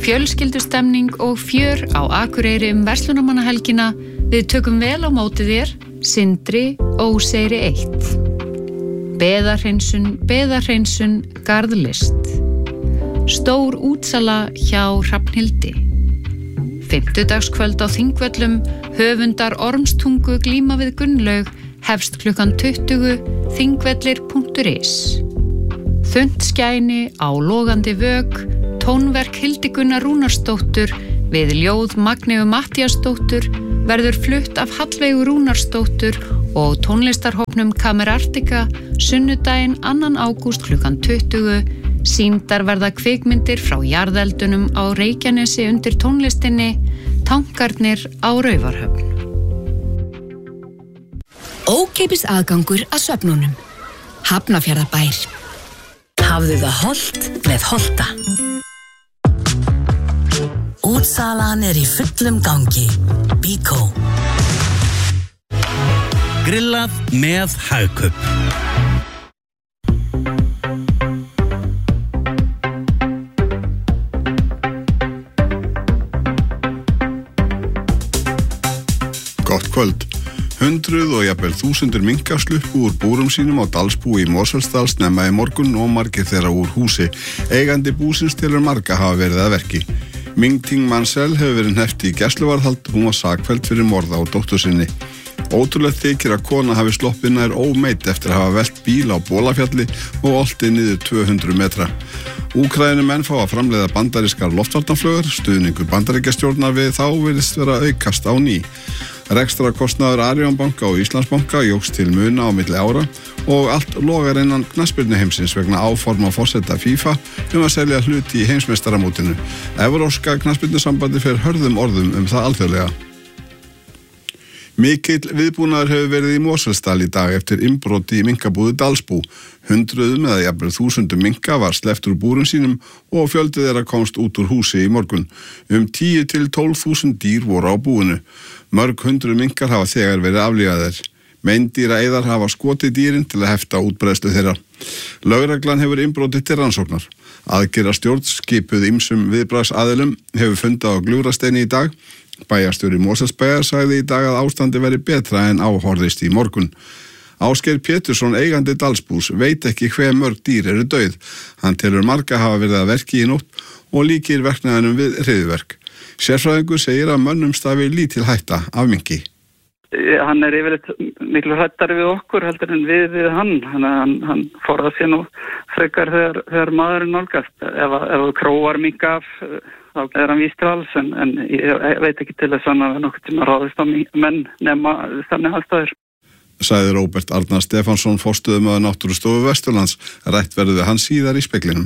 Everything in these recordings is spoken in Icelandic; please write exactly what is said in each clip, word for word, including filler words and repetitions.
Fjölskyldustemning og fjör á Akureyri um verslunarmannahelgina. Við tökum vel á móti þér, Sindri, Óseyri eitt. Beðarhreinsun, beðarhreinsun, garðlist. Stór útsala hjá Hrafnhildi. Fimmtudagskvöld á Þingvöllum, höfundar Ormstungu glíma við Gunnlaug, hefst klukkan tuttugu, þingvellir punktur is. Þunnt skæni á logandi vök, tónverk Hildigunnar Rúnarsdóttur við ljóð Magneu Matthíasdóttur verður flutt af Hallveigu Rúnarsdóttur og tónlistarhópnum Kamerartika sunnudaginn annan ágúst klukkan tuttugu. Sýndar verða kvikmyndir frá jarðeldunum á Reykjanesi undir tónlistinni, Tankarnir á Raufarhöfn. Ókeypis aðgangur að söfnunum. Hafnarfjarðarbær. Hafðu það hollt með Holta. Útsalan er í fullum gangi. Bíkó. Grillað með Hagkaup. Gott kvöld. Hundruð og jafnvel þúsundur minka sluppu úr búrum sínum á Dalsbúi í Mosfellsdal snemma í morgun og margir þeirra úr húsi. Eigandi búsins telur marga hafa verið að verki. Ming Ting Mansell hefur verið hneppt í gæsluvarðhald, hún var sakfelld fyrir morð á dóttur sinni. Ótrúlegt þykir að kona hafi sloppið nær ómeidd eftir að hafa velt bíl á Bolafjalli og oltið niður tvö hundruð metra. Úkraínumenn fá að framleiða bandarískar loftvarnarflögur, stuðningur Bandaríkjastjórnar við þá virðist vera að aukast á ný. Rekstrakostnaður Arion banka og Íslandsbanka jókst til muna á milli ára og allt logar innan knattspyrnuheimsins vegna áforma forseta FIFA um að selja hluti í heimsmeistaramótinu. Evrópska knattspyrnusambandi fer hörðum orðum um það alþjóðlega. Mikill viðbúnaður hefur verið í Mosfellsdal í dag eftir innbrot í minkabúðu Dalsbú. Hundruðum eða jafnvel þúsundum minka var sleppt úr búrum sínum og fjöldi þeirra komst út úr húsi í morgun. Um tíu til tólf þúsund dýr voru á búinu. Mörg hundruð minkar hafa þegar verið aflífaðir. Meindýraeyðar hafa skotið dýrin til að hefta útbreiðslu þeirra. Lögreglan hefur innbrotið til rannsóknar. Aðgerðarstjórn skipuð ýmsum viðbragðsaðilum hefur fundað á Gljúfrasteini í dag. Bæjarstjóri Mosfellsbæjar sagði í dag að ástandi veri betra en áhorfðist í morgun. Ásgeir Pétursson, eigandi Dalsbús, veit ekki hve mörg dýr eru dauð. Hann telur marga hafa verið að verki í nótt og líkir verknaðinum við hryðjuverk. Sérfræðingur segir að mönnum stafi lítil hætta af minki. Hann er yfirleitt miklu hrættari við okkur heldur en við við hann. Hann, hann forðar sér nú frekar þegar, þegar maðurinn nálgast. Ef þú króar minka af, þá er hann víst til alls, en, en ég veit ekki til þess að nokkuð tíma ráðist á menn nema þannig aðstæður. Sagði Róbert Arnar Stefánsson, forstöðumaður Náttúrustofu Vesturlands. Rætt verður við hann síðar í speglinum.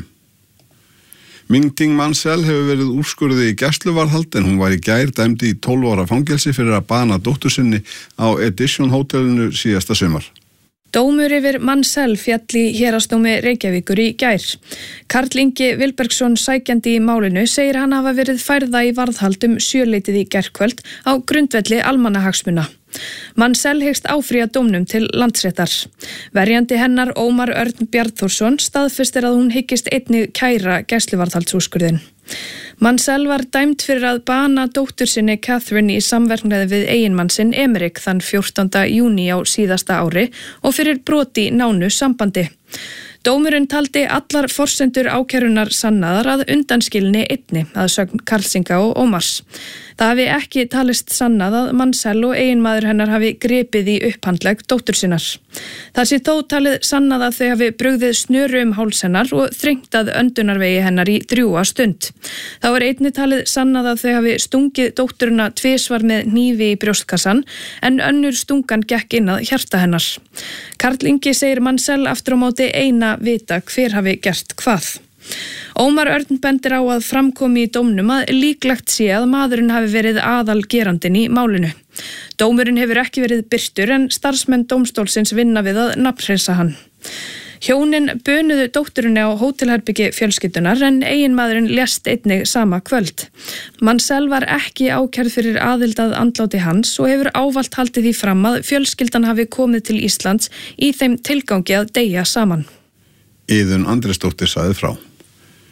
Ming Ting Mansell hefur verið úrskurðið í gæsluvarðhald en hún var í gær dæmd í tólf ára fangelsi fyrir að bana dóttur sinni á Edition hótelinu síðasta sumar. Dómur yfir Mansell féll í héraðsdómi Reykjavíkur í gær. Karl Ingi Vilbergsson, sækjandi í málinu, segir hann hafa verið færða í varðhald um sjöleytið í gærkvöld á grundvelli almannahagsmuna. Mansell hyggst áfrýja dómnum til Landsréttar. Verjandi hennar Ómar Örn Bjarnþórsson staðfestir að hún hyggist einnig kæra gæsluvarðhaldsúrskurðinn. Mansell var dæmd fyrir að bana dóttur sinni Catherine í samverknaði við eiginmann sinn Emerick þann fjórtánda júní á síðasta ári og fyrir broti nánu sambandi. Dómurinn taldi allar forsendur ákærunar sannaðar að undanskilinni einni að sögn Karlsinga og Ómars. Það hafi ekki talist sannað að Mansell og eiginmaður hennar hafi gripið í upphandlegg dóttur sinnar. Það sé þó talið sannað að þau hafi brugðið snöru um háls hennar og þrengtað öndunarvegi hennar í drjúga stund. Þá er einni talið sannað að þau hafi stungið dótturina tvisvar með hnífi í brjóstkassan en önnur stungan gekk inn að hjarta hennar. Karl Ingi segir Mansell aftur á móti eina vita hver hafi gert hvað. Ómar Örn bendir á að framkomi í dómnum að líklegt sé að maðurinn hafi verið aðal gerandinn í málinu. Dómurinn hefur ekki verið birtur en starfsmenn dómstólsins vinna við að nafnhreinsa hann. Hjónin bönuðu dótturinni á hótelherbyggi fjölskyldunar en eiginmaðurinn lést einnig sama kvöld. Mansell var ekki ákærð fyrir aðild að andláti hans og hefur ávallt haldið því fram að fjölskyldan hafi komið til Íslands í þeim tilgangi að deyja saman. Iðunn Andrésdóttir sagði frá.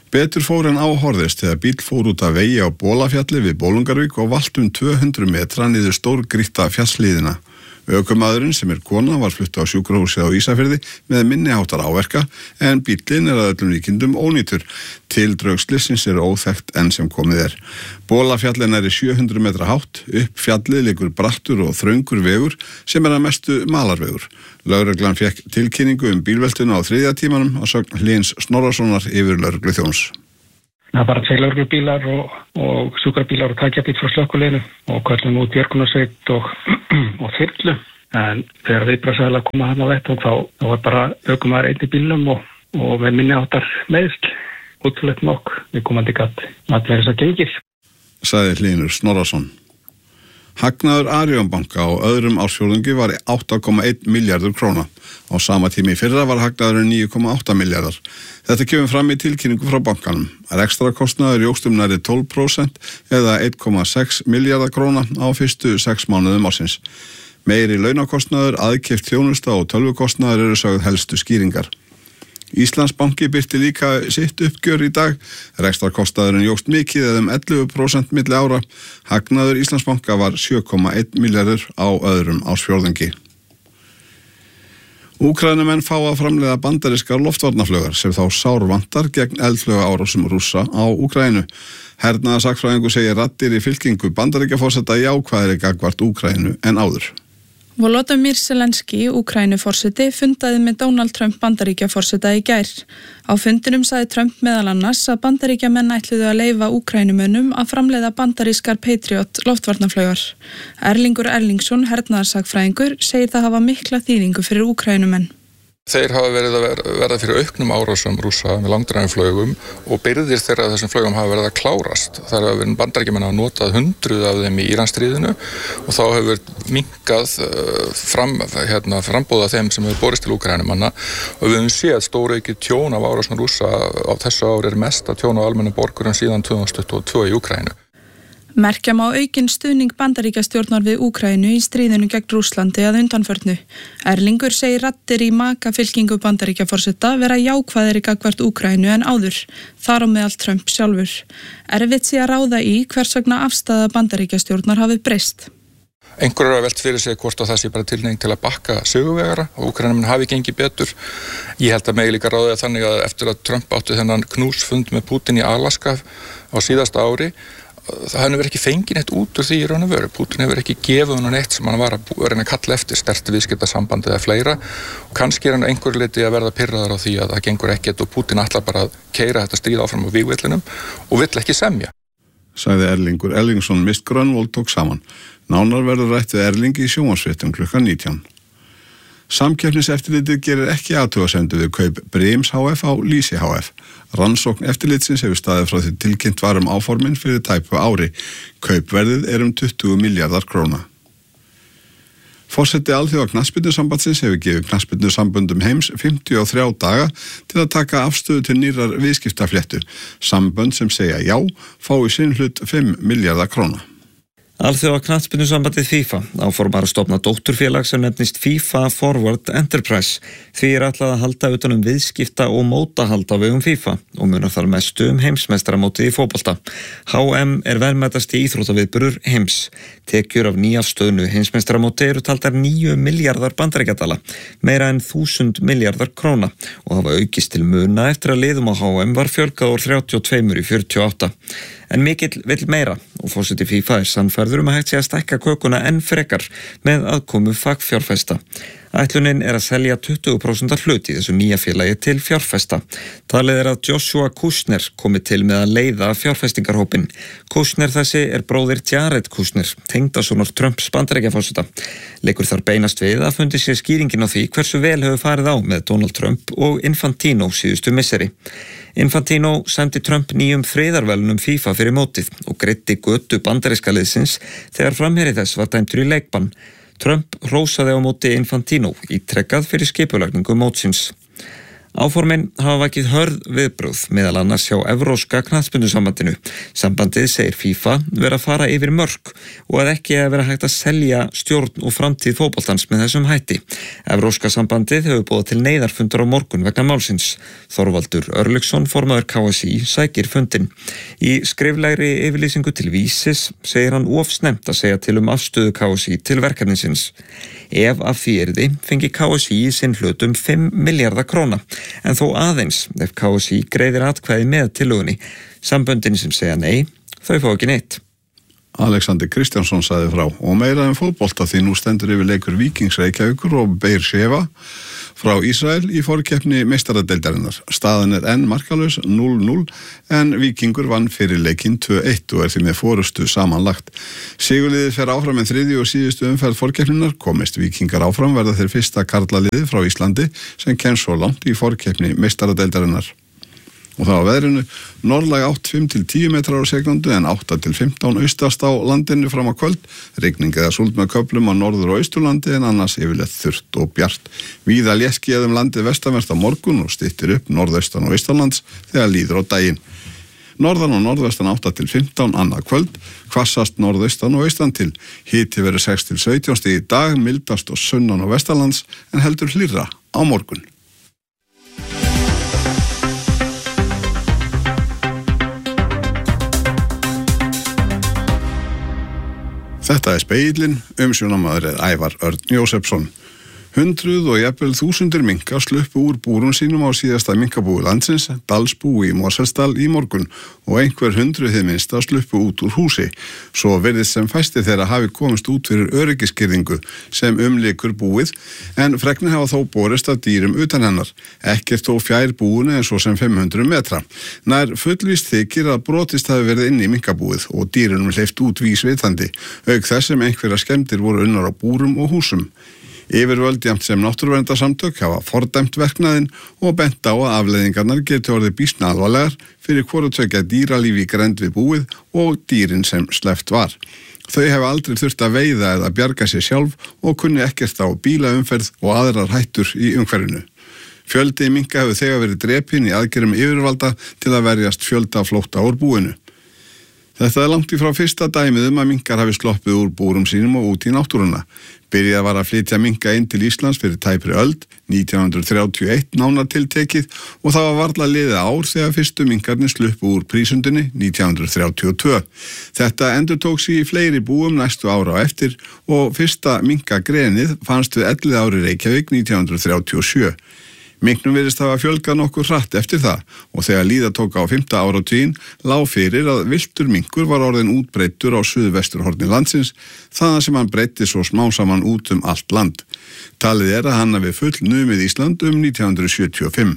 Betur fór en áhorðist þegar bíll fór út af vegi á Bolafjalli við Bolungarvík og valt um tvö hundruð metra niður stórgrýtta fjallshlíðina. Ökumaðurinn sem er kona var flutt á sjúkrahúsið á Ísafirði með minniháttar áverka en bíllinn er að öllum líkindum ónýtur. Tildrög slyssins eru óþekkt enn sem komið er. Bolafjallin er í sjö hundruð metra hátt, upp fjallið liggur brattur og þröngur vegur sem er að mestu malarvegur. Lögreglan fékk tilkynningu um bílveltuna á þriðja tímanum að sögn Hlyns Snorrasonar yfir lögregluþjóns. Það var bara tveir lögreglubílar og, og sjúkrabílar og tækjabíl frá slökkviliðinu og köllum út björgunarsveit og, og þyrlu. En þegar viðbragðsaðilar koma hann á vettvang þá, þá var bara ökumaður einn í bílnum og, og með minniháttar meiðsl. Útrúlegt nokk, við komandi gatt að vera þess að gengið. Sagði Hlynur Snorrason. Hagnaður Arion banka á öðrum ársfjórðungi var átta komma einn milljarður króna. Á sama tími í fyrra var hagnaðurinn níu komma átta milljarðar. Þetta kemur fram í tilkynningu frá bankanum. Rekstrar kostnaður jókst um nærri tólf prósent eða einn komma sex milljarðar króna á fyrstu sex mánuðum ársins. Meiri launakostnaður, aðkeypt þjónusta og tölvukostnaður eru sögð helstu skýringar. Íslandsbanki birti líka sitt uppgjör í dag. Rekstrarkostnaðurinn jókst mikið eða um ellefu prósent milli ára. Hagnaður Íslandsbanka var sjö komma einn milljarður á öðrum ársfjórðungi. Úkraínumenn fá að framleiða bandarískar loftvarnarflaugar sem þá sárvantar gegn eldflaugaárásum Rússa á Úkraínu. Hernaðarsakfræðingur segir raddir í fylkingu Bandaríkjaforseta jákvæðari gagnvart Úkraínu en áður. Volodymyr Zelenski, Úkraínuforseti, fundaði með Donald Trump Bandaríkjaforseta í gær. Á fundinum sagði Trump meðal annars að Bandaríkjamenn ætluðu að leyfa Úkrænumönnum að framleiða bandarískar Patriot loftvarnarflaugar. Erlingur Erlingsson, hernaðarsakfræðingur, segir það hafa mikla þýðingu fyrir Úkrænumenn. Þeir hafa verið að verða fyrir auknum árásum Rússa með langdrægum og byrðir þeirra þessum flugum hafa verið að klárast. Það hafa verið Bandaríkjamenn að notað hundruð af þeim í Íransstríðinu og þá hefur minnkað fram, hérna, frambóða þeim sem hefur borist til Úkraínumanna og við höfum séð stóraukið tjón af árásum Rússa á þessu ári er mesta tjón á almennum borgurum síðan tvö þúsund tuttugu og tvö í Úkraínu. Merkja má aukinn stuðning Bandaríkjastjórnar við Úkraínu í stríðinu gegn Rússlandi að undanförnu. Erlingur segir raddir í maka fylkingu Bandaríkjaforseta vera jákvæðari gagnvart Úkraínu en áður, þar á meðal Trump sjálfur. Erfitt sé að ráða í hvers vegna afstaða Bandaríkjastjórnar hafi breyst. Einhverjur hafa velt fyrir sig hvort að það sé bara tilhneiging til að bakka sigurvegara og Úkraínumenn hafi gengið betur. Ég held að megi líka ráða þannig að eftir að Trump átti þennan knúsfund með Putin í Alaska á síðasta ári það hefur ekki fengið neitt út úr því í raun og veru. Putin hefur ekki gefið hann neitt sem hann var að reyna að kalla eftir, sterkt viðskiptasamband eða fleira. Og kannski er hann einhver liti að verða pirraður á því að það gengur ekkert og Putin ætlar bara að keyra þetta stríð áfram á vígvellinum og vill ekki semja. Sagði Erlingur Erlingsson, Mist Grönvold tók saman. Nánar verður rætt við Erlingi í sjónvarpsfréttum klukkan nítján. Samkeppniseftirlitið gerir ekki athugasemdir við kaup Brims H F á Lýsi H F. Rannsókn eftirlitsins hefur staðið frá því tilkynnt var um áformin fyrir tæpu ári. Kaupverðið er um tuttugu milljarðar króna. Forseti Alþjóða knattspyrnusambandsins hefur gefið knattspyrnusamböndum heims fimmtíu og þrjá daga til að taka afstöðu til nýrrar viðskiptafléttu. Sambönd sem segja já fá í sinn hlut fimm milljarðar króna. Alþjóða knattspyrnusambandið FIFA áformar að stofna dótturfélag sem nefnist FIFA Forward Enterprise. Því er ætlað að halda utan um viðskipta og mótahald á vegum FIFA og munar þar mestu um heimsmeistaramótið í fótbolta. H M er verðmætasti íþróttaviðburður heims. Tekjur af nýafstöðnu heimsmeistaramóti eru taldar níu milljarðar bandaríkjadala, meira en þúsund milljarðar króna og hafa aukist til muna eftir að liðum á H M var fjölgað úr þrjátíu og tvö í fjörutíu og átta. En mikill vill meira og forseti FIFA er sannfærður um að hægt sé að stækka kökuna enn frekar með aðkomu fagfjárfesta. Ætlunin er að selja tuttugu prósent hlut í þessu nýja félagi til fjárfesta. Talið er að Joshua Kushner komi til með að leiða fjárfestingarhópinn. Kushner þessi er bróðir Jared Kushner, tengdasonur Trumps Bandaríkjaforseta. Leikur þar beinast við að fundi sér skýringin á því hversu vel hefur farið á með Donald Trump og Infantino síðustu misseri. Infantino sendi Trump nýjum friðarvelunum FIFA fyrir mótið og greiddi götu bandaríska liðsins þegar framherji þess var dæmdur í leikbann. Trump hrósaði á móti Infantino ítrekkað fyrir skipulagningu mótsins. Áformin hafa vakið hörð viðbrögð meðal annars hjá Evrópska knattspyrnusambandinu. Sambandið segir FIFA vera að fara yfir mörk og að ekki að vera hægt að selja stjórn og framtíð fótboltans með þessum hætti. Evrópska sambandið hefur boðað til neyðarfundar á morgun vegna málsins. Þorvaldur Örlygsson, formaður K S í, sækir fundin. Í skriflegri yfirlýsingu til Vísis segir hann of snemmt að segja til um afstöðu K S í til verkefnisins. Ef af því yrði fengi K S í í sinn hlut um fimm milljarða króna, en þó aðeins ef K S í greiðir atkvæði með tillögunni. Samböndin sem segja nei, þau fá ekki neitt. Alexander Kristjánsson sagði frá og meira um fótbolta því nú stendur yfir leikur Víkings Reykjavíkur og Beir Sheva frá Ísrael í forkeppni meistaradeildarinnar. Staðan er enn markalaus núll núll en Víkingur vann fyrir leikinn tvö eitt og er því með forustu samanlagt. Sigurliðið fer áfram en þriðju og síðustu umferð forkeppninar. Komist Víkingar áfram verða þeir fyrsta karlaliðið frá Íslandi sem kemst svo langt í forkeppni meistaradeildarinnar. Og það á veðrinu, norðlæg átt fimm til tíu metrar á sekundu en átta til fimmtán austast á landinu fram á kvöld. Rigning eða súld með köflum á norður- og austurlandi en annars yfirleitt þurrt og bjart. Víða léttskýjað um landið vestanvert á morgun og styttir upp norðaustan og austanlands þegar líður á daginn. Norðan og norðvestan átta til fimmtán annað kvöld, hvassast norðaustan og austan til. Hiti verður sex til sautján stig í dag, mildast og sunnan og vestanlands en heldur hlýrra á morgun. Þetta er Speillin, umsjónamaður er Ævar Örn Jósefsson. Hundruð og jafnvel þúsundir minka sluppu úr búrum sínum á síðasta minkabúi landsins, Dalsbúi í Mosfellsdal í morgun og einhver hundruð hið minnsta sluppu út úr húsi. Svo virðist sem fæstir þeirra hafi komist út fyrir öryggiskirðingu sem umlykur búið en fregnir hafa þó borist af dýrum utan hennar. Ekkert þó fjær búinu en svo sem fimm hundruð metra. Nær fullvíst þykir að brotist hafi verið inn í minkabúið og dýrunum hleypt út vísvitandi, auk þess sem einhverja skemmdir voru unnar á búrum og húsum. Yfirvöld jafnt sem náttúruverndarsamtök hafa fordæmt verknaðinn og bent á að afleiðingarnar geti orðið býsna alvarlegar fyrir hvoru tveggja dýralífi í grennd við búið og dýrin sem sleppt var. Þau hafa aldrei þurft að veiða eða bjarga sér sjálf og kunni ekkert á bílaumferð og aðrar hættur í umhverfinu. Fjöldi minka hefur þegar verið drepinn í aðgerðum yfirvalda til að verjast fjölda flótta úr búinu. Þetta er langt í frá fyrsta dæmið um að minkar hafi sloppið úr búrum sínum og út í náttúruna. Byrjað var að flytja minka inn til Íslands fyrir tæpri öld, nítján hundruð þrjátíu og eitt nánar tiltekið og það var varla liðið ár þegar fyrstu minkarnir sluppu úr prísundinni nítján hundruð þrjátíu og tvö. Þetta endurtók sig í fleiri búum næstu ára á eftir og fyrsta minkagrenið fannst við Elliðaári Reykjavík nítján hundruð þrjátíu og sjö. Minknum virðist hafa fjölgað nokkur hratt eftir það og þegar líða tók á fimmta áratuginn lá fyrir að villtur minkur var orðin útbreiddur á suðvesturhorni landsins þaðan sem hann breiddi svo smám saman út um allt land. Talið er að hann hafi full numið Ísland um nítján hundruð sjötíu og fimm.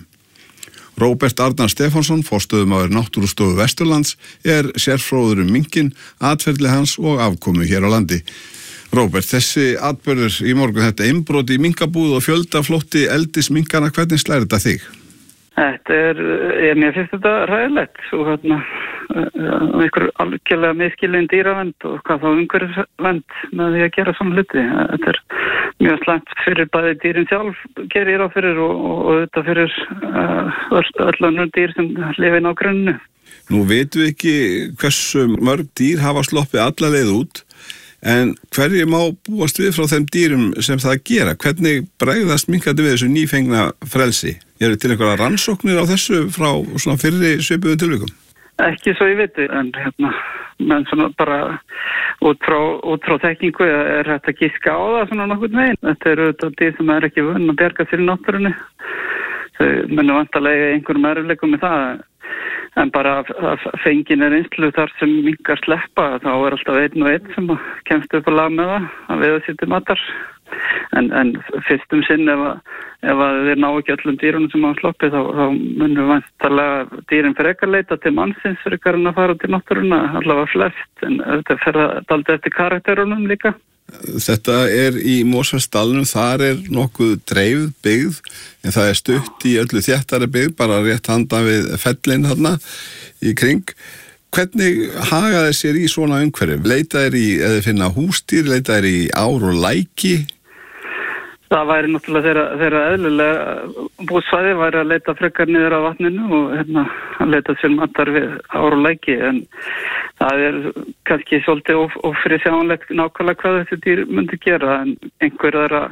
Róbert Arnar Stefánsson, forstöðumaður Náttúrustofu Vesturlands, er sérfróður um minkin, atferli hans og afkomu hér á landi. Róbert, þessi atburður í morgun, þetta innbrot í minkabúð og fjöldaflótti eldis minkana, hvernig slæri þetta þig? Þetta er, ég mér finnst þetta ræðilegt og hérna, einhver algjörlega miskilin dýravend og hvað þá umhverfisvend með því að gera svona hluti. Þetta er mjög slæmt fyrir bæði dýrin sjálf, gerir ég á fyrir og, og þetta fyrir uh, öll önnur dýr sem lifa í nágrunnu. Nú veitum við ekki hversu mörg dýr hafa sloppið alla leið út. En hverju má búast við frá þeim dýrum sem það gera? Hvernig bregðast minkandi við þessu nýfengna frelsi? Er til einhverja rannsóknir á þessu frá svona fyrri svipuðum tilvikum? Ekki svo ég veit, en hérna, menn svona bara út frá, út frá tekningu er þetta giska á það svona nokkurn veginn. Þetta eru þetta dýr sem er ekki vunn að bjarga sér í náttúrunni. Þau munum vantarlega einhverjum erfiðleikum með það. En bara að fengin er einslu þar sem minkar sleppa, þá er alltaf einn og einn sem kemst upp á lag með það, að veiða sér til matar. En, en fyrst um sinn ef, ef að þeir ná ekki öllum dýrunum sem hafa sloppið, þá, þá munum við vantarlega dýrin frekar leita til mannsins frekar en að fara til náttúruna, allavega flest, en þetta fer að dalda eftir karakterunum líka. Þetta er í Mosfellsdalnum, þar er nokkuð dreifð byggð, en það er stutt í öllu þéttari byggð, bara rétt handan við fellin þarna í kring. Hvernig haga þeir sér í svona umhverfi? Leita þeir í, eða finna húsdýr, leita þeir í ár og læki? það væri náttúrulega þeirra, þeirra eðlilega búsvæði væri að leita frekar niður á vatninu og hérna að leita sér matar við ár og læki, en það er kannski svolítið of, ofyrirsjáanlegt nákvæmlega hvað þessi dýr myndi gera, en einhver þeirra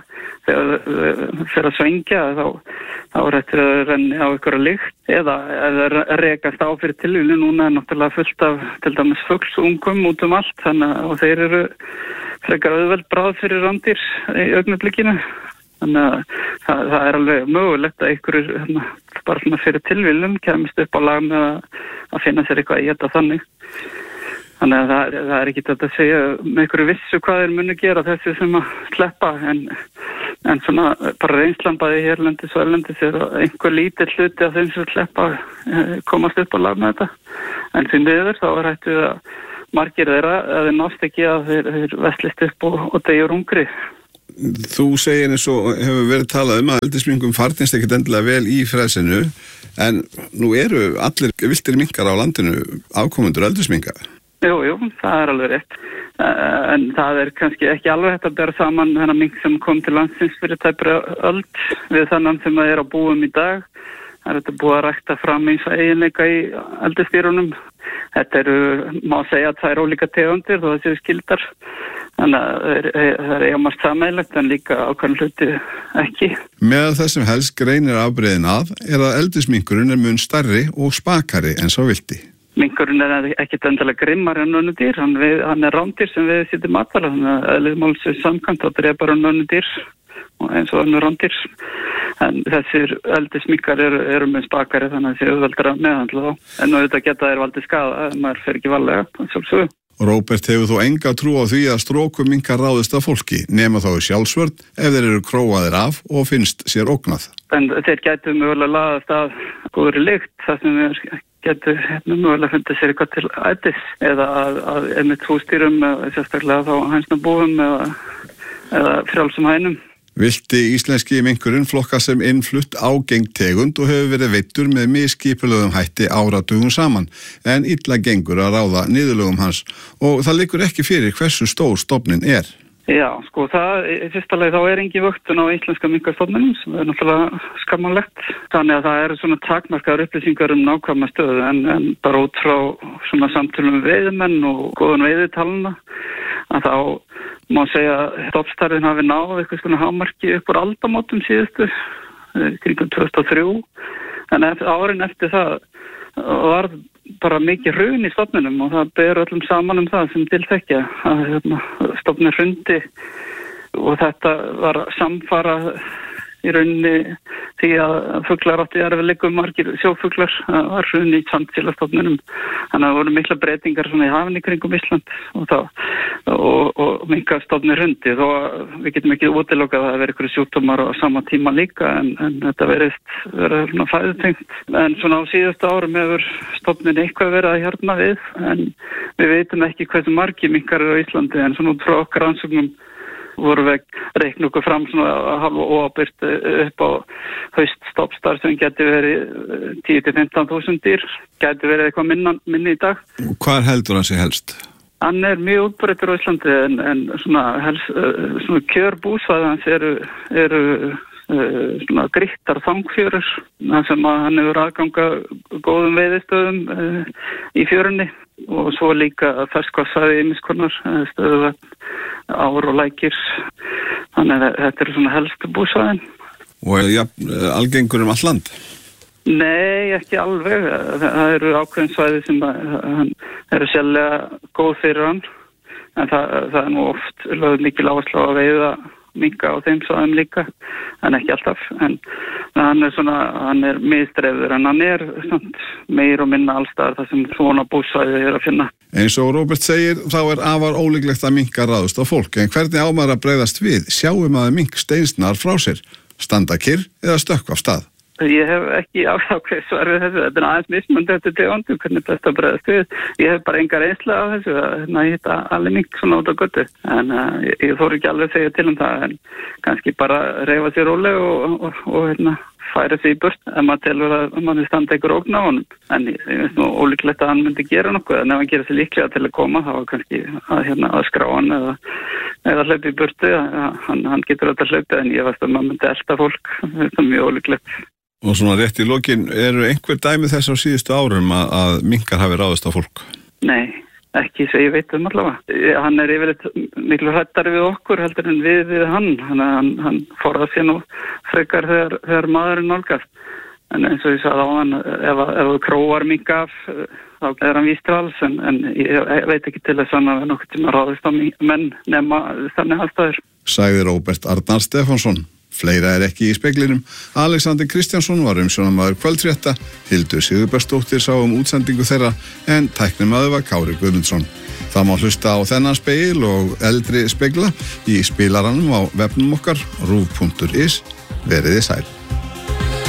þegar þeirra svengja þá, þá er þetta að renni á einhverja lykt eða eða rekast á fyrir tilvíli. Núna er náttúrulega fullt af til dæmis fuglsungum út um allt, þannig að og þeir eru frekar auðveld bráð fyrir rándýr í augnablikinu. Þannig að það, það er alveg mögulegt að einhverjur hérna, bara svona fyrir tilvílum kemist upp á lag með að, að finna sér eitthvað í þetta þannig. Þannig að það, það er ekki þetta að segja með einhverju vissu hvað þeir muni gera þessi sem að sleppa, en, en svona bara reynslan bæði hérlendis og erlendis er að einhver lítill hluti af þeim sem sleppa komast upp á lag með þetta. En því miður þá er hættið að margir þeirra að þeir nást ekki að þeir, þeir vestlist upp og, og degjur hungri. Þú segir eins og hefur verið talað um að eldisminkun farnist ekkert endilega vel í frelsinu, en nú eru allir villtir minkar á landinu afkomendur eldisminka. Jú, jú, það er alveg rétt. En það er kannski ekki alveg hægt að bera saman þennan mink sem kom til landsins fyrir tæpri öld við þannan sem það er á búum í dag. Það er þetta búið að rækta fram eins og eiginleika í eldisdýrunum. Þetta eru, má segja, tvær ólíka tegundir þó það séu skildar. Þannig að það er eiga margt sameiginlegt en líka ákveðin hluti ekki. Meðal þess sem helst greinir afbrigðin að er að eldisminkurinn er mun stærri og spakari en sá vilti. Minkurinn er ekkert endilega grimmar en önnur dýr. Hann, við, hann er rándýr sem við sittum matala. Þannig að eðlismálsins samkvæmt þá drepar hann önnur dýr eins og önnur rándýr. En þessir eldisminkar eru, eru með spakari þannig að það séu auðveldara meðhandla þá. En auðvitað geta þeir valdið skaða ef maður fer ekki varlega. Sjálfsögðu. Róbert hefur þó enga trú á því að strókuminkar ráðist af fólki, nema þá í sjálfsvörn ef þeir eru króaðir af og finnst sér ógnað. En þeir gætu mögulega laðast að góðri lykt, það sem þeir gætu hérna, mögulega fundið sér eitthvað til ætis eða að, að einmitt húsdýrum eða sérstaklega þá hænsnabúum eða, eða frjálsum hænum. Vilti íslenski minkurinn flokka sem innflutt ágeng tegund og hefur verið veiddur með misskipulögum hætti áratugum saman, en illa gengur að ráða niðurlögum hans og það liggur ekki fyrir hversu stór stofnin er. Já, sko, það, í fyrsta lagi þá er engin vöktun á íslenska minkastofninum sem er náttúrulega skammanlegt. Þannig að það eru svona takmarkaðar upplýsingar um nákvæma stöðu en, en bara út frá svona samtölum við veiðimenn og góðan veiðitalana að þá má segja að stofnstærðin hafi náð eitthvað svona hámarki upp úr aldamótum síðustu, kringum tvö þúsund og þrjú, en eftir, árin eftir það var bara mikið hrun í stofninum og það ber öllum saman um það sem tilþekja að hérna, stofnin hrundi og þetta var samfara í rauninni því að fuglar átti erfiðleikum margir sjófuglar var hrun í sandsílastofninum. Þannig að það voru mikla breytingar svona í hafinu kringum Ísland og, og, og minkastofni hrundi þó að við getum ekki útilokað að það veri ykkur sjúkdómar á sama tíma líka en, en þetta verist vera svona fæðutengt. En svona á síðustu árum hefur stofnin eitthvað verið að hjarna við en við veitum ekki hversu margir minkar eru á Íslandi en svona út frá okkar rannsóknum voru við reikna okkur fram svona halva óábyrgt upp á haust stofnstar sem getur verið tíu til fimmtán þúsund dýr, getur verið eitthvað minna, minni í dag. Hvar heldur hann sig helst? Hann er mjög útbreiddur á Íslandi en, en svona, helst, svona kjörbúsvæði hans eru, eru svona grittar þangfjörur þar sem að hann hefur aðganga góðum veiðistöðum í fjörunni og svo líka ferskvatnsæði ýmiskonar stöðu ár og lækir þannig að þetta eru svona helstu búsvæðin. Og er ja, algengur um all land? Nei, ekki alveg. Það eru ákveðin svæði sem að, eru sérlega góð fyrir hann en það, það er nú oft lögð mikil áherslu á að veiða minka á þeim svæðum líka en ekki alltaf en hann er svona, hann er miðstreifður en hann er samt, meir og minna allstaðar þar sem svona búsvæði er að finna. Eins og Róbert segir þá er afar ólíklegt að minka ráðust á fólk en hvernig á maður að bregðast við? Sjáum að mink steinsnar frá sér, standa kyrr eða stökkva af stað? Ég hef ekki ákveð svar við þessu, þetta er aðeins mismunandi eftir tegundu, hvernig best að bregðast við. Ég hef bara enga reynslu af þessu, að hitta alveg mink svona út á götu. En uh, ég, ég þóru ekki alveg að segja til um það, en kannski bara reyfa sér róleg og, og, og hérna, færa sig í burt, ef maður telur að mann standa einhver ógn á honum. En ég, ég veist nú ólíklegt að hann myndi gera nokkuð, en ef hann gera sig líklega til að koma, þá var kannski að, hérna, að skrá hann eða eða hlaupi í burtu, hann, hann getur þetta hlaupið en ég veist að maður myndi elta fólk, þetta er mjög ólíklegt. Og svona rétt í lokin, eru einhver dæmi þess á síðustu árum að, að minkar hafi ráðist á fólk? Nei, ekki sem ég veit um allavega. Hann er yfirleitt miklu hrættari við okkur heldur en við við hann, hann, hann forðar sér nú frekar þegar, þegar maðurinn nálgast. En eins og ég sagði á hann, ef, ef þú króar mink af, þá er hann víst til alls, en, en ég veit ekki til þess að nokkuð tíma ráðist á menn nema þannig aðstæður. Sagði Róbert Arnar Stefánsson. Fleira er ekki í speglinum. Alexander Kristjánsson var umsjónarmaður kvöldfrétta, Hildur Sigurbergsdóttir sá um útsendingu þeirra, en tæknimaður var Kári Guðmundsson. Það má hlusta á þennan spegil og eldri spegla í spilaranum á vefnum okkar ruv punktur is. Veriði sæl.